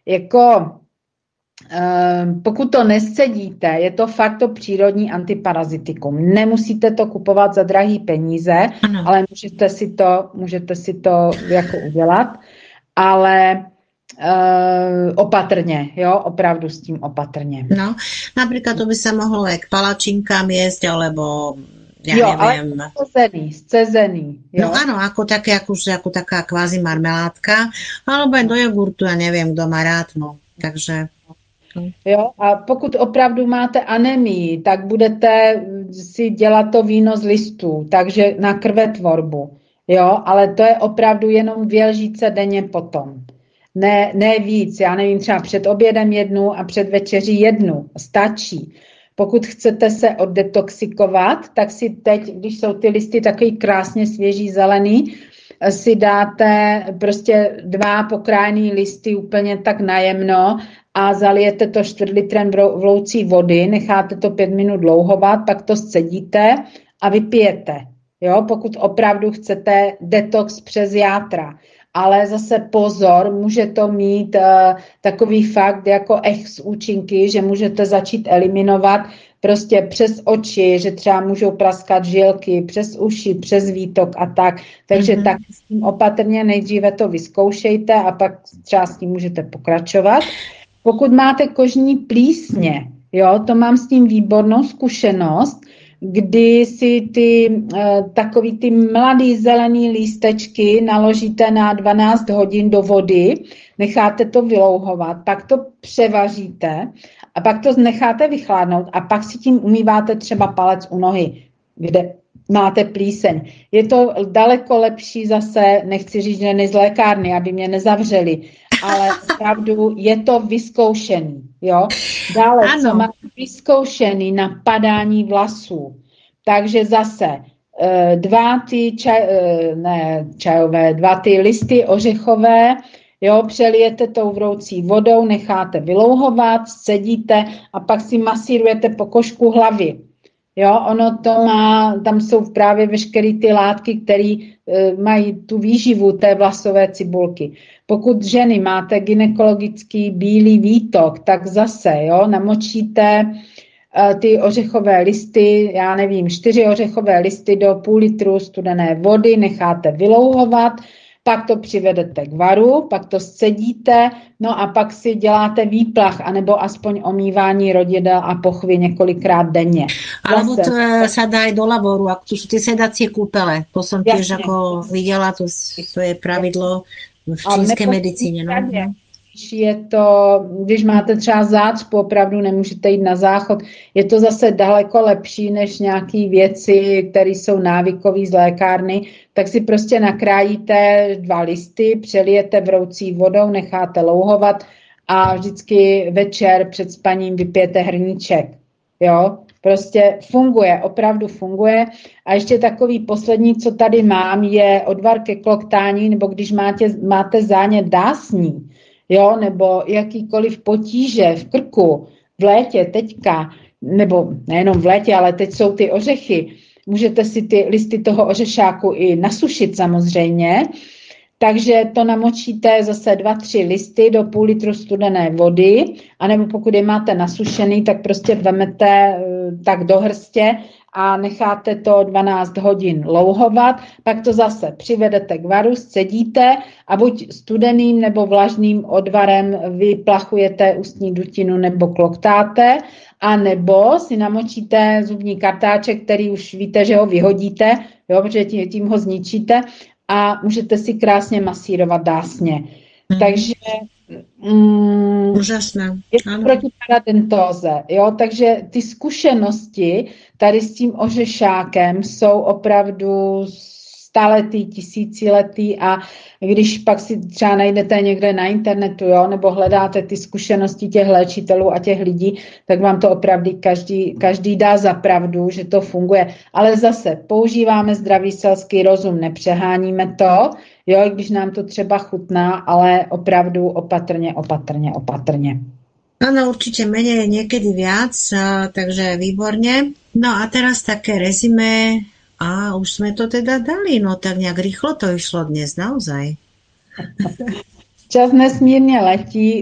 jako pokud to nescedíte, je to fakt to přírodní antiparazitikum. Nemusíte to kupovat za drahý peníze, ale můžete si to jako udělat, ale opatrně, jo, opravdu s tím opatrně. No, napríklad to by sa mohlo aj k palačinkám jesť, alebo neviem. Ale scezený. Jo? No áno, ako taká kvázi marmeládka, alebo aj do jogurtu, ja neviem, kto má rád, no. Takže... Jo, a pokud opravdu máte anemii, tak budete si dělat to víno z listů, takže na krvetvorbu, jo, ale to je opravdu jenom 2 lžíce denně potom. Ne víc, já nevím, třeba před obědem 1 a před večeří 1, stačí. Pokud chcete se oddetoxikovat, tak si teď, když jsou ty listy takový krásně svěží zelený, si dáte prostě 2 pokrájený listy úplně tak najemno a zalijete to 4 litrem vloucí vody, necháte to 5 minut dlouhovat, pak to scedíte a vypijete. Jo? Pokud opravdu chcete detox přes játra. Ale zase pozor, může to mít takový fakt jako účinky, že můžete začít eliminovat prostě přes oči, že třeba můžou praskat žilky, přes uši, přes výtok a tak. Takže tak s tím opatrně nejdříve to vyzkoušejte a pak třeba s tím můžete pokračovat. Pokud máte kožní plísně, jo, to mám s tím výbornou zkušenost, kdy si takový ty mladý zelený lístečky naložíte na 12 hodin do vody, necháte to vylouhovat, pak to převaříte a pak to necháte vychladnout a pak si tím umýváte třeba palec u nohy, kde máte plíseň. Je to daleko lepší zase, nechci říct, že ne z lékárny, aby mě nezavřeli, ale opravdu je to vyzkoušený. Jo? Dále, ano. Co má vyzkoušený na padání vlasů. Takže zase 2 ty listy ořechové, jo, přelijete tou vroucí vodou, necháte vylouhovat, scedíte a pak si masírujete pokožku hlavy. Jo, ono to má, tam jsou právě veškeré ty látky, které mají tu výživu té vlasové cibulky. Pokud ženy máte gynekologický bílý výtok, tak zase, jo, namočíte ty ořechové listy, já nevím, 4 ořechové listy do půl litru studené vody, necháte vylouhovat, pak to přivedete k varu, pak to scedíte, no a pak si děláte výplach, anebo aspoň omývání rodidel a pochvy několikrát denně. Alebo to sa dá aj do laboru, ako to sú tie sedacie kúpele. To som tiež ako videla, to je pravidlo v čínské medicíně. No. Je to, když máte třeba zácpu, opravdu nemůžete jít na záchod, je to zase daleko lepší než nějaké věci, které jsou návykové z lékárny, tak si prostě nakrájíte 2 listy, přelijete vroucí vodou, necháte louhovat a vždycky večer před spaním vypijete hrníček. Jo? Prostě funguje, opravdu funguje. A ještě takový poslední, co tady mám, je odvar ke kloktání, nebo když máte zánět dásní, jo, nebo jakýkoliv potíže v krku v létě teďka, nebo nejenom v létě, ale teď jsou ty ořechy, můžete si ty listy toho ořešáku i nasušit samozřejmě, takže to namočíte zase 2-3 listy do půl litru studené vody, anebo pokud je máte nasušený, tak prostě vemete tak do hrstě a necháte to 12 hodin louhovat, pak to zase přivedete k varu, scedíte a buď studeným nebo vlažným odvarem vyplachujete ústní dutinu nebo kloktáte, a nebo si namočíte zubní kartáček, který už víte, že ho vyhodíte, jo, protože tím ho zničíte a můžete si krásně masírovat dásně. Takže úžasné. Je to proti paradentóze, jo, takže ty zkušenosti tady s tím ořešákem jsou opravdu staletý, tisíciletý a když pak si třeba najdete někde na internetu, jo, nebo hledáte ty zkušenosti těch léčitelů a těch lidí, tak vám to opravdu každý dá za pravdu, že to funguje. Ale zase používáme zdravý selský rozum, nepřeháníme to, jo, i když nám to třeba chutná, ale opravdu opatrně. Áno, určite menej niekedy viac, takže výborne. No a teraz také rezime. A už sme to teda dali, no tak nejak rýchlo to išlo dnes, naozaj. Čas nesmírně letí,